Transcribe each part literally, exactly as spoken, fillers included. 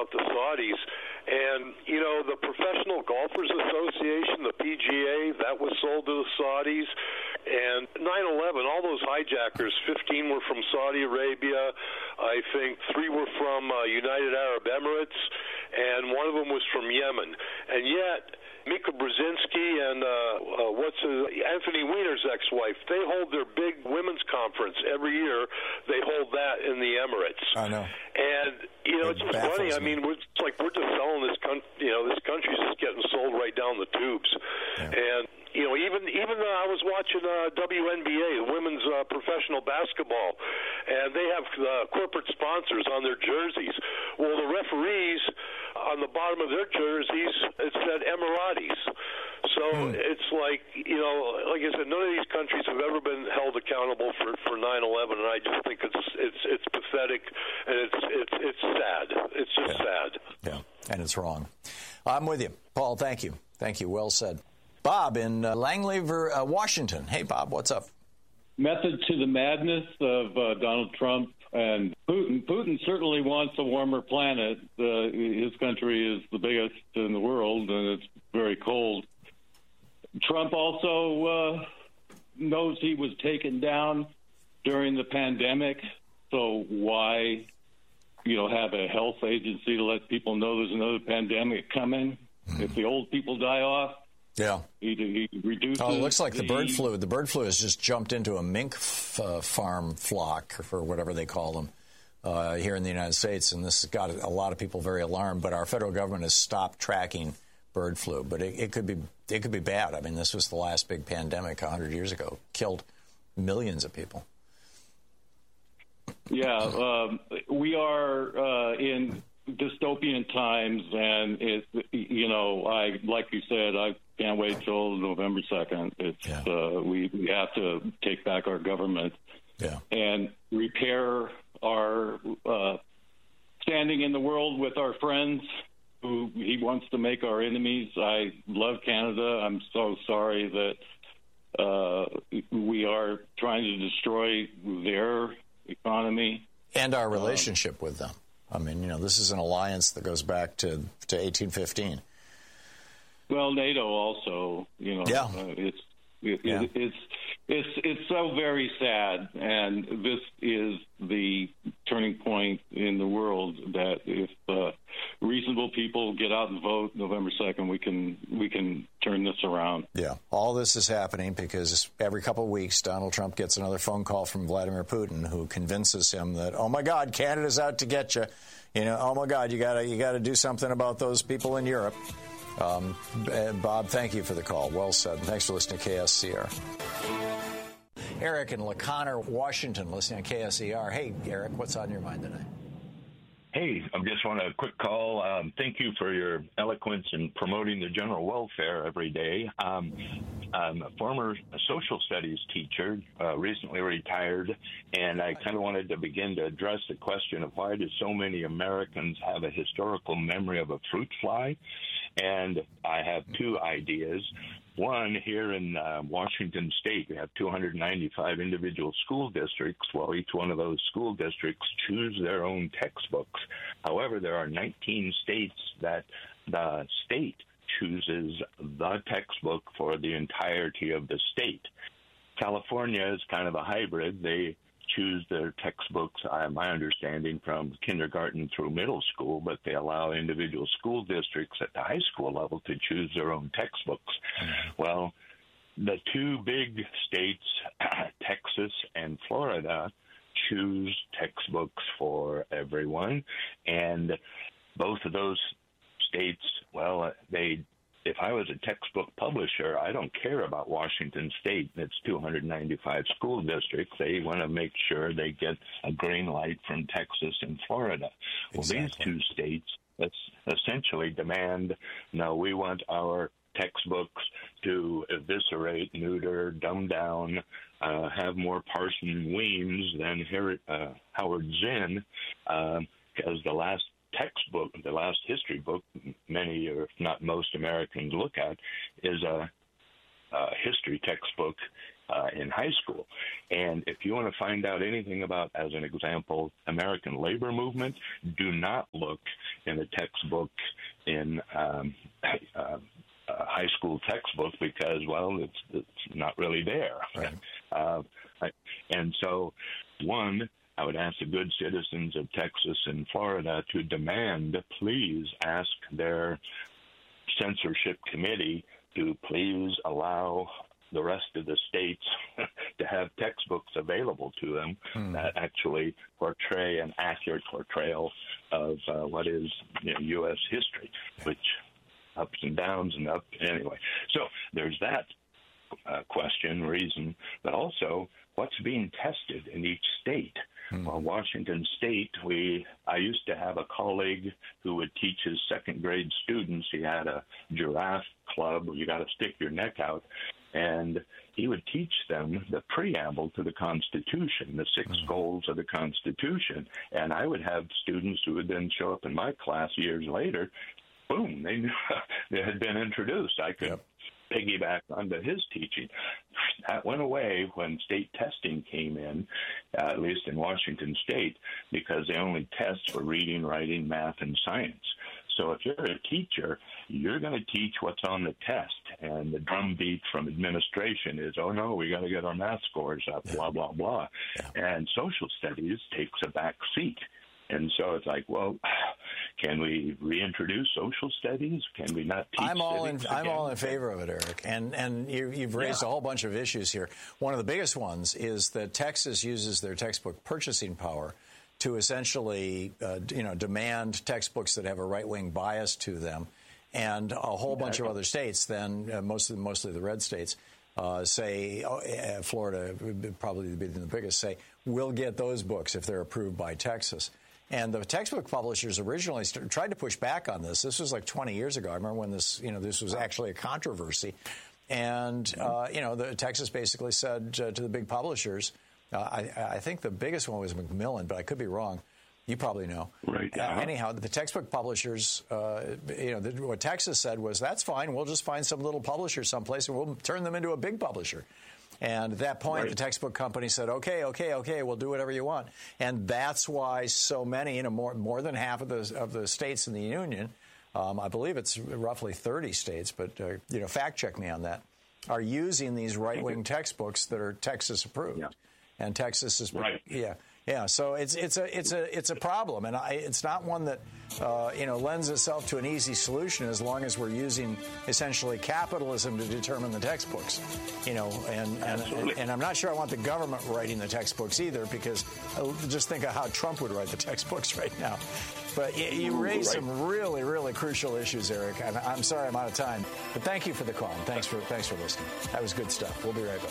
about the Saudis. And, you know, the Professional Golfers Association, the P G A, that was sold to the Saudis. And nine eleven, all those hijackers, fifteen were from Saudi Arabia. I think three were from uh, United Arab Emirates, and one of them was from Yemen. And yet, Mika Brzezinski and uh, uh, what's uh, Anthony Weiner's ex-wife, they hold their big women's conference every year. They hold that in the Emirates. I know. And, you know, it it's just funny. I me. mean, it's like we're just selling this country, you know, this country's just getting sold right down the tubes. Yeah. And, you know, even even uh, I was watching uh, W N B A, women's uh, professional basketball, and they have uh, corporate sponsors on their jerseys. Well, the referees, on the bottom of their jerseys, it said Emiratis. So mm. it's like, you know, like I said, none of these countries have ever been held accountable for, for nine eleven, and I just think it's it's it's pathetic, and it's it's it's sad. It's just yeah. sad. Yeah, and it's wrong. I'm with you, Paul. Thank you. Thank you. Well said. Bob in uh, Langley, uh, Washington. Hey, Bob, what's up? Method to the madness of uh, Donald Trump and Putin. Putin certainly wants a warmer planet. Uh, his country is the biggest in the world, and it's very cold. Trump also uh, knows he was taken down during the pandemic, so why, you know, have a health agency to let people know there's another pandemic coming? Mm-hmm. If the old people die off, yeah, he, he reduces. Oh, it looks like the, the bird flu. The bird flu has just jumped into a mink f- uh, farm flock, or whatever they call them, uh, here in the United States, and this has got a lot of people very alarmed. But our federal government has stopped tracking bird flu. But it, it could be it could be bad. I mean, this was the last big pandemic a hundred years ago, killed millions of people. Yeah, um, we are uh, in dystopian times, and it, you know, I like you said, I can't wait till November second. It's yeah. uh, we, we have to take back our government yeah. and repair our uh, standing in the world with our friends who he wants to make our enemies. I love Canada. I'm so sorry that uh, we are trying to destroy their economy and our relationship um, with them. I mean, you know, this is an alliance that goes back to, to eighteen fifteen. Well, NATO also, you know, yeah. uh, it's it, yeah. it, it's it's it's so very sad, and this is the turning point in the world that if uh, reasonable people get out and vote November second, we can we can turn this around. Yeah, all this is happening because every couple of weeks, Donald Trump gets another phone call from Vladimir Putin, who convinces him that, oh my God, Canada's out to get you. You know, oh my God, you gotta you gotta do something about those people in Europe. Um, Bob, thank you for the call. Well said. And thanks for listening to K S C R. Eric in LaConner, Washington, listening to K S E R. Hey, Eric, what's on your mind tonight? Hey, I just want a quick call. Um, thank you for your eloquence in promoting the general welfare every day. Um, I'm a former social studies teacher, uh, recently retired, and I kind of wanted to begin to address the question of why do so many Americans have a historical memory of a fruit fly? And I have two ideas. One, here in uh, Washington State, we have two hundred ninety-five individual school districts. Well, each one of those school districts choose their own textbooks. However, there are nineteen states that the state chooses the textbook for the entirety of the state. California is kind of a hybrid. They choose their textbooks, uh, my understanding, from kindergarten through middle school, but they allow individual school districts at the high school level to choose their own textbooks. Mm-hmm. Well, the two big states, Texas and Florida, choose textbooks for everyone, and both of those states, well, they if I was a textbook publisher, I don't care about Washington State. It's two hundred ninety-five school districts. They want to make sure they get a green light from Texas and Florida. Exactly. Well, these two states let's essentially demand, no, we want our textbooks to eviscerate, neuter, dumb down, uh, have more Parson Weems than Her- uh, Howard Zinn, because uh, the last textbook, the last history book many, or if not most Americans look at, is a, a history textbook uh, in high school. And if you want want to find out anything about, as an example, American labor movement, do not look in a textbook in um, uh, a high school textbook because, well, it's, it's not really there. Right. Uh, and so, one, I would ask the good citizens of Texas and Florida to demand, please ask their censorship committee to please allow the rest of the states to have textbooks available to them mm. that actually portray an accurate portrayal of uh, what is, you know, U S history, which ups and downs and up. Anyway, so there's that uh, question, reason, but also what's being tested in each state. Mm. Well, Washington State, we I used to have a colleague who would teach his second grade students. He had a giraffe club where you got to stick your neck out, and he would teach them the preamble to the Constitution, the six mm. goals of the Constitution. And I would have students who would then show up in my class years later. Boom, they knew they had been introduced. I could yep. piggyback onto his teaching. That went away when state testing came in, uh, at least in Washington State, because they only test for reading, writing, math, and science. So if you're a teacher, you're going to teach what's on the test. And the drumbeat from administration is, oh, no, we got to get our math scores up, yeah. blah, blah, blah. Yeah. And social studies takes a back seat. And so it's like, well, can we reintroduce social studies? Can we not teach I'm all in. again? I'm all in favor of it, Eric. And and you, you've raised yeah. a whole bunch of issues here. One of the biggest ones is that Texas uses their textbook purchasing power to essentially, uh, you know, demand textbooks that have a right-wing bias to them, and a whole bunch of other states, then uh, mostly mostly the red states, uh, say oh, uh, Florida would probably be the biggest. Say we'll get those books if they're approved by Texas. And the textbook publishers originally st- tried to push back on this. This was like twenty years ago. I remember when this, you know, this was actually a controversy. And, uh, you know, the Texas basically said uh, to the big publishers, uh, I, I think the biggest one was Macmillan, but I could be wrong. You probably know. Right. Uh, anyhow, the textbook publishers, uh, you know, the, what Texas said was, that's fine. We'll just find some little publisher someplace and we'll turn them into a big publisher. And at that point, right. the textbook company said, okay, okay, okay, we'll do whatever you want. And that's why so many, you know, more more than half of the of the states in the union, um, I believe it's roughly thirty states, but, uh, you know, fact check me on that, are using these right-wing textbooks that are Texas approved. Yeah. And Texas is, right. yeah. Yeah, so it's it's a it's a it's a problem, and I, it's not one that uh, you know lends itself to an easy solution as long as we're using essentially capitalism to determine the textbooks, you know. And and, and and I'm not sure I want the government writing the textbooks either, because I just think of how Trump would write the textbooks right now. But you, you raised right. some really really crucial issues, Eric. And I'm sorry I'm out of time, but thank you for the call. And thanks for thanks for listening. That was good stuff. We'll be right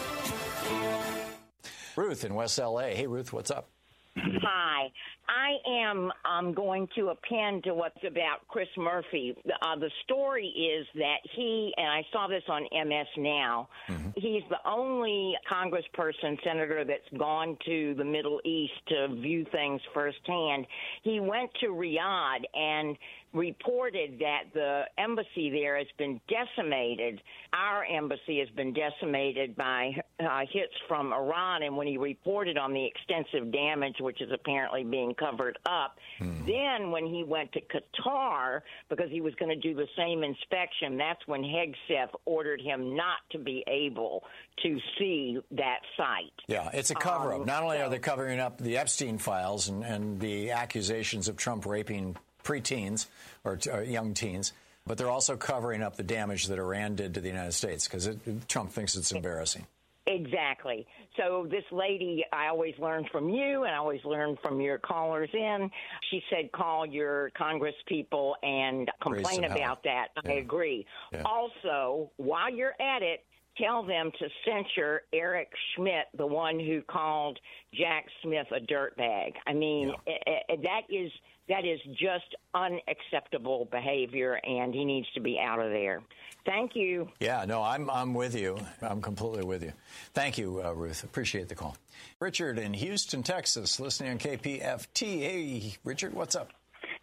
back. Ruth in West L A. Hey, Ruth, what's up? Hi. I am um, going to append to what's about Chris Murphy. Uh, the story is that he, and I saw this on M S Now, mm-hmm. he's the only congressperson, senator that's gone to the Middle East to view things firsthand. He went to Riyadh and reported that the embassy there has been decimated. Our embassy has been decimated by uh, hits from Iran, and when he reported on the extensive damage, which is apparently being covered up, hmm. then when he went to Qatar, because he was going to do the same inspection, that's when Hegseth ordered him not to be able to see that site. Yeah, it's a cover-up. Um, not only so, are they covering up the Epstein files and, and the accusations of Trump raping preteens or, or young teens, but they're also covering up the damage that Iran did to the United States, because Trump thinks it's embarrassing. Exactly. So this lady, I always learn from you, and I always learn from your callers in. She said call your Congress people and complain about that. Yeah. I agree. Yeah. Also, while you're at it, tell them to censure Eric Schmidt, the one who called Jack Smith a dirtbag. I mean, yeah. it, it, that is that is just unacceptable behavior, and he needs to be out of there. Thank you. Yeah, no, I'm I'm with you. I'm completely with you. Thank you, uh, Ruth. Appreciate the call. Richard in Houston, Texas, listening on K P F T. Hey, Richard, what's up?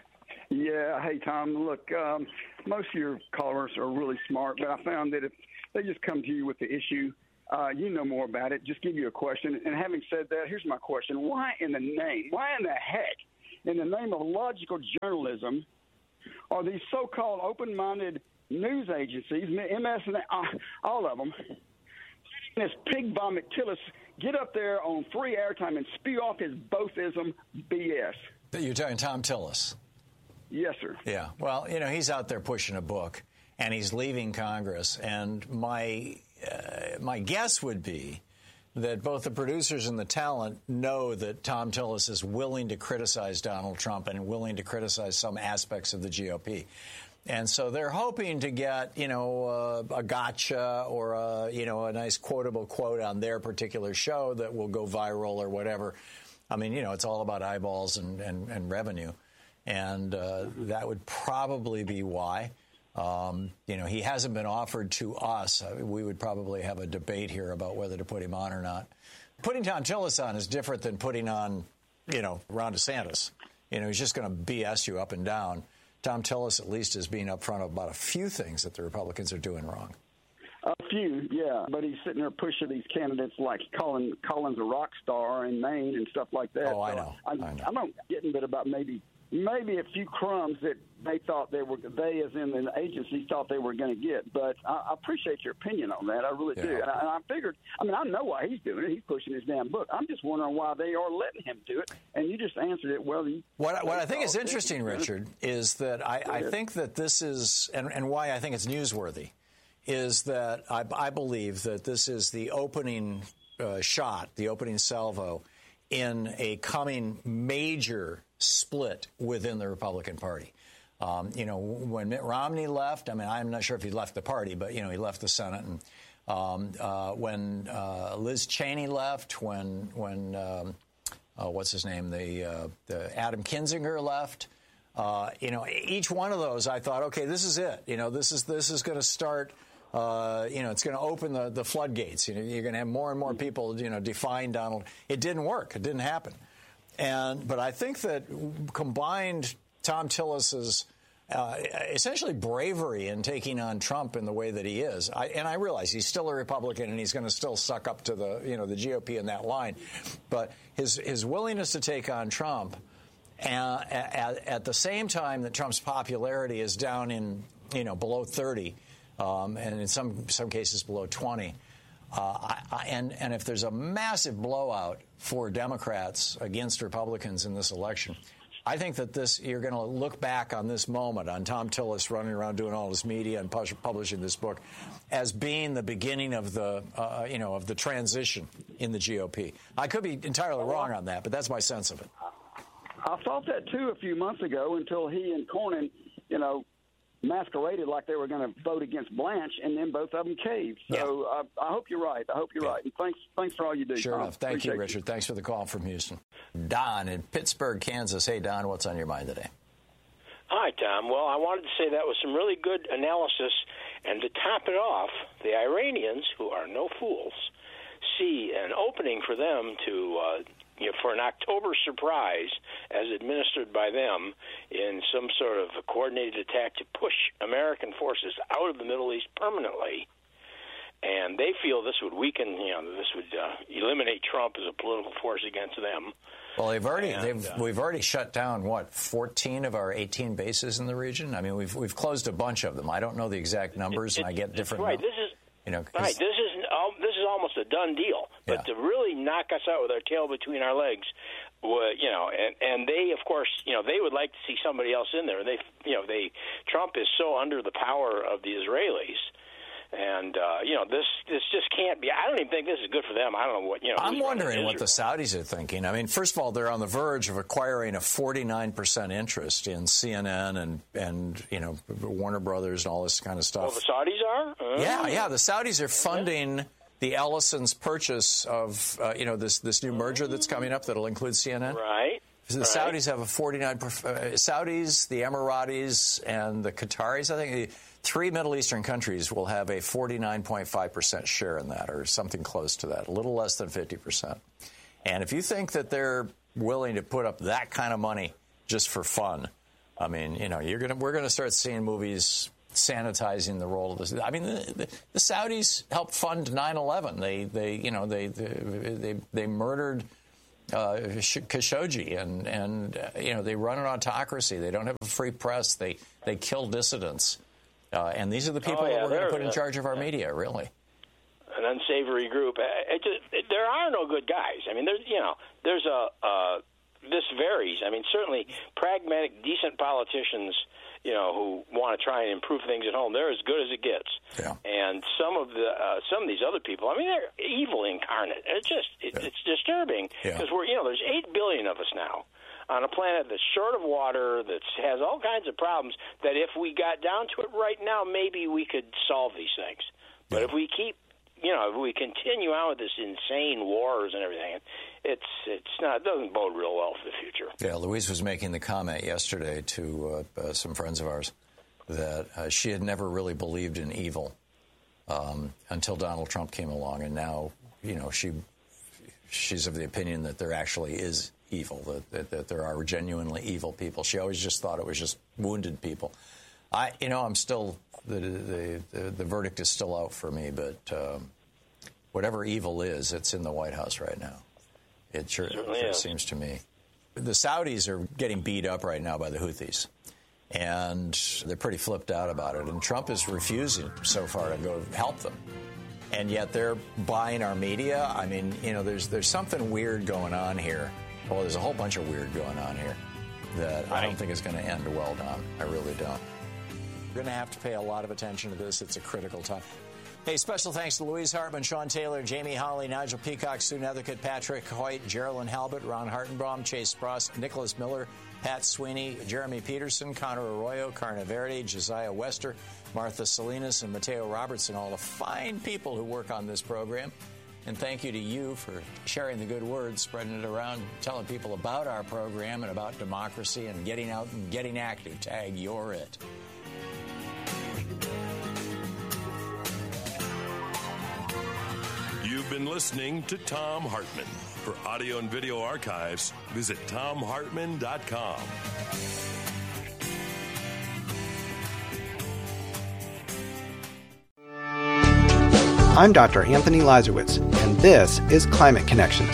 Yeah, hey, Tom. Look, um, most of your callers are really smart, but I found that if they just come to you with the issue, Uh, you know more about it. Just give you a question. And having said that, here's my question. Why in the name, why in the heck, in the name of logical journalism, are these so-called open-minded news agencies, M S and all of them, this pig vomit Tillis get up there on free airtime and spew off his bothism B S? You're talking Thom Tillis? Yes, sir. Yeah. Well, you know, he's out there pushing a book, and he's leaving Congress. And my uh, my guess would be that both the producers and the talent know that Thom Tillis is willing to criticize Donald Trump and willing to criticize some aspects of the G O P. And so they're hoping to get, you know, uh, a gotcha or, a, you know, a nice quotable quote on their particular show that will go viral or whatever. I mean, you know, it's all about eyeballs and, and, and revenue. And uh, that would probably be why. Um, you know, he hasn't been offered to us. I mean, we would probably have a debate here about whether to put him on or not. Putting Thom Tillis on is different than putting on, you know, Ron DeSantis. You know, he's just going to B S you up and down. Thom Tillis, at least, is being upfront about a few things that the Republicans are doing wrong. A few, yeah. But he's sitting there pushing these candidates like Colin, Colin's a rock star in Maine and stuff like that. Oh, I know. So I, I know. I'm not getting bit about maybe maybe a few crumbs that they thought they were, they as in the agency thought they were going to get. But I, I appreciate your opinion on that. I really yeah. do. And I, and I figured, I mean, I know why he's doing it. He's pushing his damn book. I'm just wondering why they are letting him do it. And you just answered it well. You, what what I think is interesting, Richard, is that I, I think that this is, and, and why I think it's newsworthy, is that I, I believe that this is the opening uh, shot, the opening salvo in a coming major split within the Republican Party. Um, you know, when Mitt Romney left, I mean, I'm not sure if he left the party, but, you know, he left the Senate. And um, uh, when uh, Liz Cheney left, when, when um, uh, what's his name, the, uh, the Adam Kinzinger left, uh, you know, each one of those, I thought, okay, this is it. You know, this is this is going to start, uh, you know, it's going to open the, the floodgates. You know, you're going to have more and more people, you know, define Donald. It didn't work. It didn't happen. And but I think that combined Thom Tillis's uh, essentially bravery in taking on Trump in the way that he is, I, and I realize he's still a Republican and he's going to still suck up to the you know the G O P in that line, but his his willingness to take on Trump, uh, at, at the same time that Trump's popularity is down in you know below thirty, um, and in some some cases below twenty. Uh, I, I, and, and if there's a massive blowout for Democrats against Republicans in this election, I think that this you're going to look back on this moment, on Thom Tillis running around doing all this media and pu- publishing this book, as being the beginning of the uh, you know of the transition in the G O P. I could be entirely wrong on that, but that's my sense of it. I thought that too a few months ago until he and Cornyn, you know, masqueraded like they were going to vote against Blanche, and then both of them caved. So yeah. uh, I hope you're right. I hope you're yeah. right. And thanks, thanks for all you do. Sure Tom. enough. Thank Appreciate you, Richard. You. Thanks for the call from Houston. Don in Pittsburgh, Kansas. Hey, Don, what's on your mind today? Hi, Tom. Well, I wanted to say that was some really good analysis. And to top it off, the Iranians, who are no fools, see an opening for them to uh, you know, for an October surprise as administered by them in some sort of a coordinated attack to push American forces out of the Middle East permanently. And they feel this would weaken, you know, this would uh, eliminate Trump as a political force against them. Well, they've already, and, they've, uh, we've already shut down, what, fourteen of our eighteen bases in the region? I mean, we've we've closed a bunch of them. I don't know the exact numbers, it, it, and I get different right. numbers. This is, you know, right. This is this is almost a done deal. But yeah. to really knock us out with our tail between our legs, well, you know, and and they, of course, you know, they would like to see somebody else in there. They, you know, they Trump is so under the power of the Israelis. And, uh, you know, this this just can't be. I don't even think this is good for them. I don't know what, you know. I'm wondering what the Saudis are thinking. I mean, first of all, they're on the verge of acquiring a forty-nine percent interest in C N N and, and, you know, Warner Brothers and all this kind of stuff. Well, the Saudis are? Uh, yeah, yeah. The Saudis are funding yeah. the Ellison's purchase of, uh, you know, this, this new merger that's coming up that'll include C N N. Right. The right. Saudis have a forty-nine percent. Uh, Saudis, the Emiratis, and the Qataris, I think, three Middle Eastern countries will have a forty-nine point five percent share in that, or something close to that, a little less than fifty percent. And if you think that they're willing to put up that kind of money just for fun, I mean, you know, you're gonna we're gonna start seeing movies sanitizing the role of this. I mean, the, the, the Saudis helped fund nine eleven. They, they, you know, they, they, they, they murdered uh, Khashoggi, and and uh, you know, they run an autocracy. They don't have a free press. They they kill dissidents, uh, and these are the people oh, yeah, that we're going to put in uh, charge of our yeah. media, really. An unsavory group. It just, it, there are no good guys. I mean, there's you know, there's a uh, this varies. I mean, certainly pragmatic, decent politicians, you know, who want to try and improve things at home, they're as good as it gets. Yeah. And some of the uh, some of these other people, I mean, they're evil incarnate. It's just it, yeah. it's disturbing because yeah. we're you know, there's eight billion of us now on a planet that's short of water, that has all kinds of problems. That if we got down to it right now, maybe we could solve these things. But yeah. if we keep You know, if we continue on with this insane wars and everything, it's it's not it doesn't bode real well for the future. Yeah, Louise was making the comment yesterday to uh, uh, some friends of ours that uh, she had never really believed in evil um, until Donald Trump came along, and now you know she she's of the opinion that there actually is evil, that that, that there are genuinely evil people. She always just thought it was just wounded people. I you know I'm still. The, the, the, the verdict is still out for me, but um, whatever evil is, it's in the White House right now. It sure, sure seems to me. The Saudis are getting beat up right now by the Houthis, and they're pretty flipped out about it. And Trump is refusing so far to go help them. And yet they're buying our media. I mean, you know, there's there's something weird going on here. Well, there's a whole bunch of weird going on here that right. I don't think is going to end well, Don. I really don't. We're going to have to pay a lot of attention to this. It's a critical time. Hey, special thanks to Louise Hartman, Sean Taylor, Jamie Hawley, Nigel Peacock, Sue Nethercutt, Patrick Hoyt, Geraldine Halbert, Ron Hartenbaum, Chase Spross, Nicholas Miller, Pat Sweeney, Jeremy Peterson, Connor Arroyo, Carna Verde, Josiah Wester, Martha Salinas, and Mateo Robertson, all the fine people who work on this program. And thank you to you for sharing the good word, spreading it around, telling people about our program and about democracy and getting out and getting active. Tag, you're it. You've been listening to Thom Hartmann. For audio and video archives, visit thom hartmann dot com. I'm Doctor Anthony Lazarowitz, and this is Climate Connections.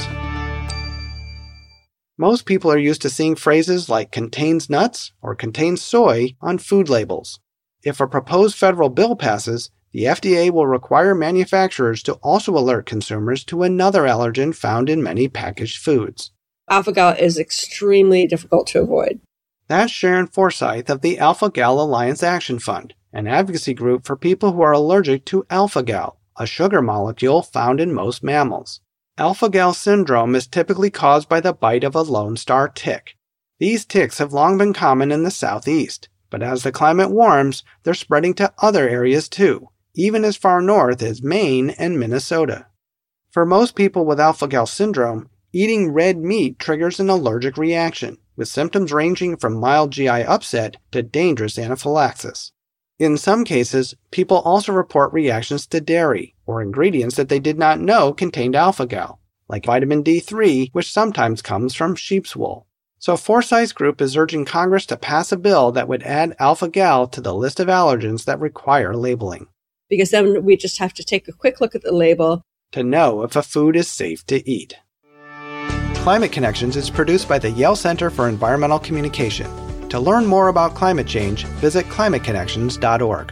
Most people are used to seeing phrases like contains nuts or contains soy on food labels. If a proposed federal bill passes, the F D A will require manufacturers to also alert consumers to another allergen found in many packaged foods. Alpha-gal is extremely difficult to avoid. That's Sharon Forsyth of the Alpha-gal Alliance Action Fund, an advocacy group for people who are allergic to alpha-gal, a sugar molecule found in most mammals. Alpha-gal syndrome is typically caused by the bite of a Lone Star tick. These ticks have long been common in the southeast, but as the climate warms, they're spreading to other areas too, even as far north as Maine and Minnesota. For most people with alpha-gal syndrome, eating red meat triggers an allergic reaction, with symptoms ranging from mild G I upset to dangerous anaphylaxis. In some cases, people also report reactions to dairy or ingredients that they did not know contained alpha-gal, like vitamin D three, which sometimes comes from sheep's wool. So Forsyth's group is urging Congress to pass a bill that would add alpha-gal to the list of allergens that require labeling. Because then we just have to take a quick look at the label to know if a food is safe to eat. Climate Connections is produced by the Yale Center for Environmental Communication. To learn more about climate change, visit climate connections dot org.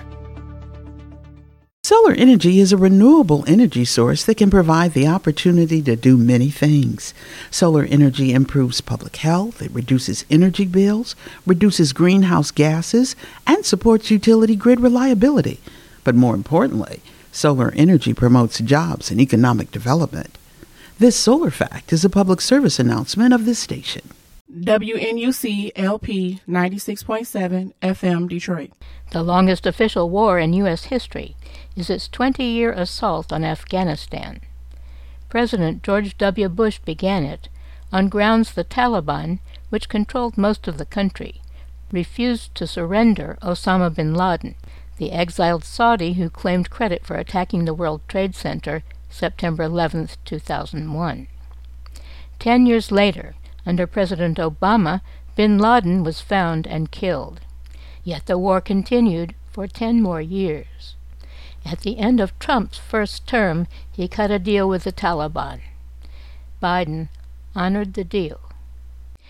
Solar energy is a renewable energy source that can provide the opportunity to do many things. Solar energy improves public health, it reduces energy bills, reduces greenhouse gases, and supports utility grid reliability. But more importantly, solar energy promotes jobs and economic development. This Solar Fact is a public service announcement of this station. W N U C L P ninety-six point seven F M Detroit. The longest official war in U S history is its twenty-year assault on Afghanistan. President George W. Bush began it on grounds the Taliban, which controlled most of the country, refused to surrender Osama bin Laden, the exiled Saudi who claimed credit for attacking the World Trade Center September eleventh, two thousand one. Ten years later, under President Obama, bin Laden was found and killed. Yet the war continued for ten more years. At the end of Trump's first term, he cut a deal with the Taliban. Biden honored the deal.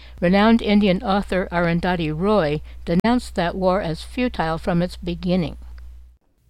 Renowned Indian author Arundhati Roy denounced that war as futile from its beginning.